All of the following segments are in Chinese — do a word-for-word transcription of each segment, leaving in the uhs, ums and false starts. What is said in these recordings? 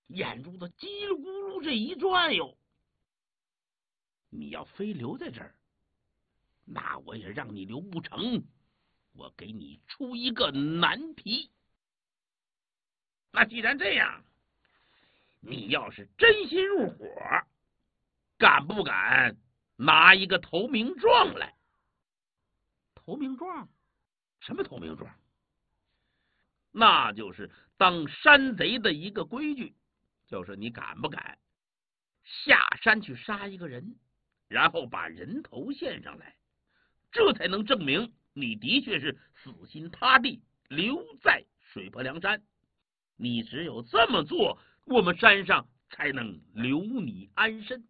眼珠子叽里咕噜这一转悠。你要非留在这儿，那我也让你留不成。我给你出一个难题。那既然这样，你要是真心入伙，敢不敢拿一个投名状来？投名状？什么投名状？那就是当山贼的一个规矩，就是你敢不敢下山去杀一个人，然后把人头献上来，这才能证明你的确是死心塌地留在水泊梁山。你只有这么做，我们山上才能留你安身。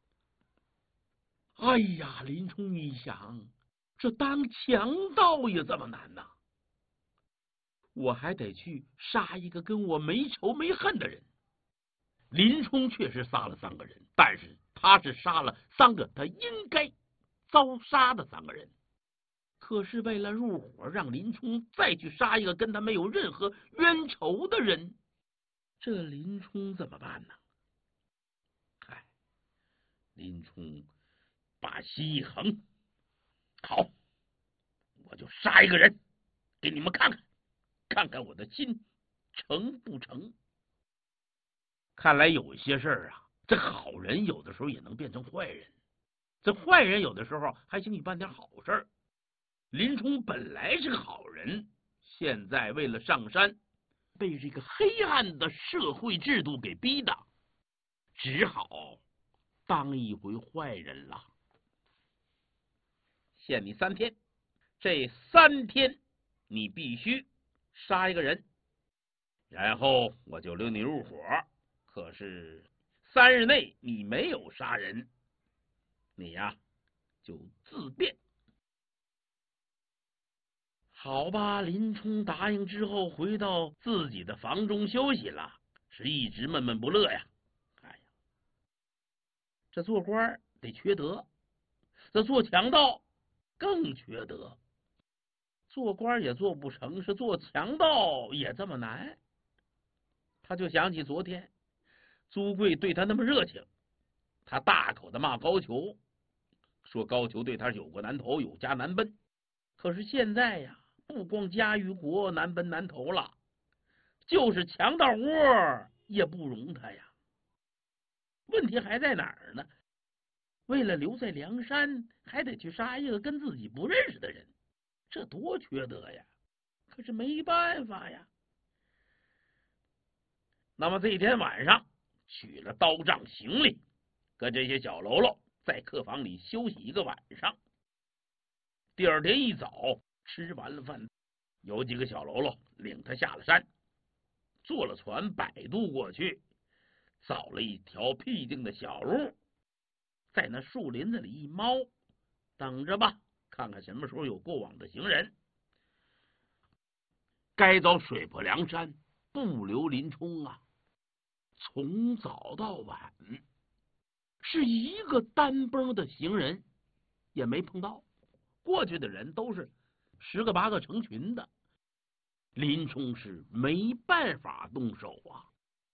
哎呀，林冲一想，这当强盗也这么难呐！我还得去杀一个跟我没仇没恨的人。林冲确实杀了三个人，但是他是杀了三个他应该遭杀的三个人。可是为了入伙，让林冲再去杀一个跟他没有任何冤仇的人，这林冲怎么办呢？哎，林冲把心一横，好，我就杀一个人，给你们看看，看看我的心成不成。看来有些事儿啊，这好人有的时候也能变成坏人，这坏人有的时候还请你办点好事儿。林冲本来是个好人，现在为了上山，被这个黑暗的社会制度给逼的，只好当一回坏人了。限你三天，这三天你必须杀一个人，然后我就留你入伙。可是三日内你没有杀人，你呀就自便。好吧，林冲答应之后，回到自己的房中休息了，是一直闷闷不乐呀。哎呀，这做官得缺德，这做强盗更缺德。做官也做不成，是做强盗也这么难。他就想起昨天朱贵对他那么热情，他大口的骂高俅，说高俅对他有过难投，有家难奔。可是现在呀，不光家于国难奔难投了，就是强盗窝也不容他呀。问题还在哪儿呢？为了留在梁山，还得去杀一个跟自己不认识的人，这多缺德呀！可是没办法呀。那么这一天晚上，取了刀杖行李，跟这些小喽啰在客房里休息一个晚上。第二天一早，吃完了饭，有几个小喽啰领他下了山，坐了船摆渡过去，找了一条僻静的小路，在那树林子里一猫，等着吧，看看什么时候有过往的行人。该遭水泊梁山，不留林冲啊！从早到晚，是一个单崩的行人也没碰到，过去的人都是十个八个成群的。林冲是没办法动手啊。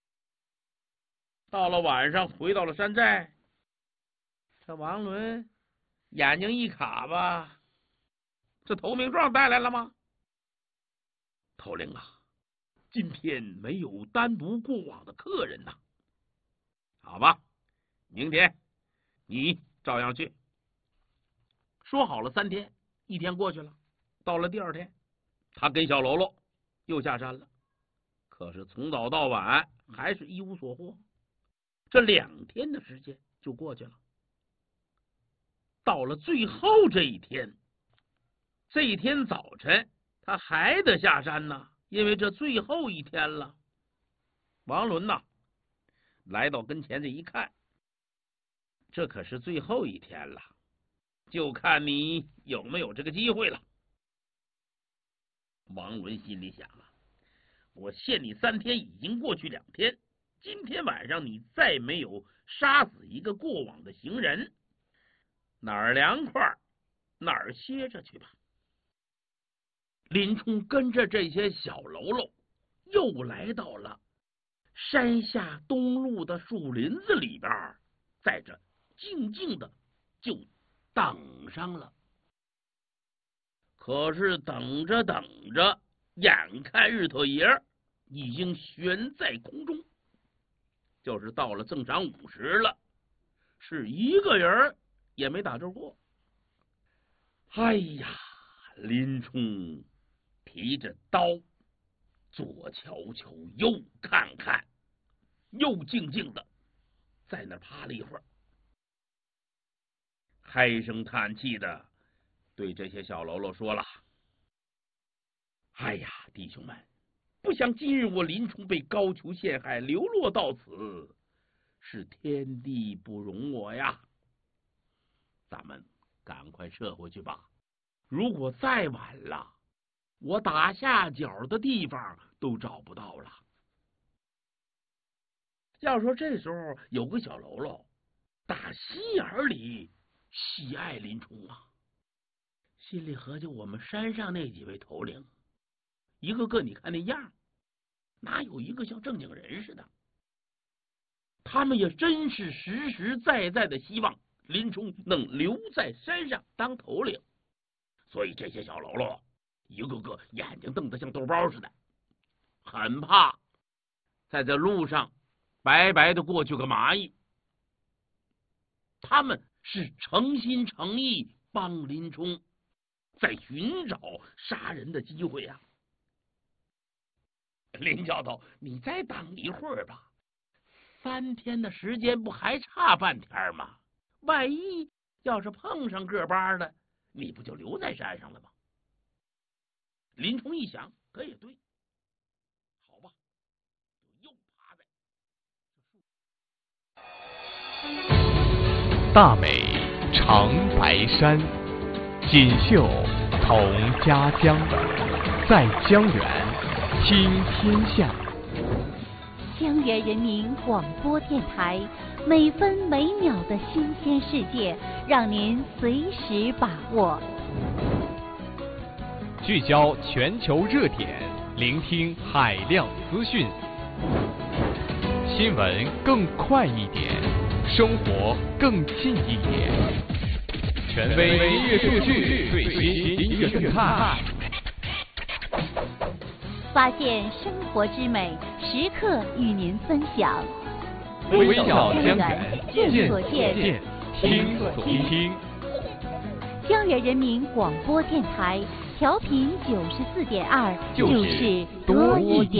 到了晚上，回到了山寨，这王伦眼睛一卡吧，这投名状带来了吗？头领啊，今天没有单独过往的客人呐。好吧，明天你照样去。说好了三天，一天过去了，到了第二天，他跟小喽啰又下山了。可是从早到晚还是一无所获，这两天的时间就过去了。到了最后这一天，这一天早晨他还得下山呢，因为这最后一天了。王伦呐，来到跟前这一看，这可是最后一天了，就看你有没有这个机会了。王伦心里想啊，我限你三天，已经过去两天，今天晚上你再没有杀死一个过往的行人，哪儿凉快哪儿歇着去吧。林冲跟着这些小喽啰又来到了山下东路的树林子里边，在这静静的就等上了。可是等着等着，眼看日头爷已经悬在空中，就是到了正晌午时了，是一个人也没打着过。哎呀，林冲提着刀，左瞧瞧，右看看，又静静的在那趴了一会儿，唉声叹气的对这些小喽啰说了：“哎呀，弟兄们，不想今日我林冲被高俅陷害，流落到此，是天地不容我呀。咱们赶快撤回去吧。如果再晚了，我打下脚的地方都找不到了。”要说这时候有个小喽啰打心眼里喜爱林冲啊，心里合计我们山上那几位头领，一个个你看那样，哪有一个像正经人似的？他们也真是实实在在的希望林冲能留在山上当头领，所以这些小喽啰一个个眼睛瞪得像豆包似的，很怕在这路上白白的过去个蚂蚁。他们是诚心诚意帮林冲在寻找杀人的机会呀、啊。林教头，你再等一会儿吧，三天的时间不还差半天吗？万一要是碰上个巴的，你不就留在山上了吗？林冲一想，可也对，好吧，又趴在大美长白山，锦绣同家乡，在江源听天下。 江源人民广播电台，每分每秒的新鲜世界，让您随时把握。 聚焦全球热点，聆听海量资讯，新闻更快一点，生活更近一点。权威音乐数据，最新音乐动态， 发现生活之美，时刻与您分享。 微笑江源， 见所见， 听所听。 江源人民广播电台，调频九十四点二，就是多一点。